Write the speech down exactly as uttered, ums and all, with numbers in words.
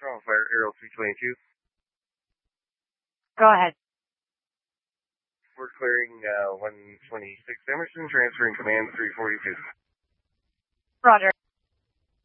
Toronto Fire, Aerial three twenty-two. Go ahead. We're clearing uh, one twenty-six Emerson, transferring command three forty-two. Roger.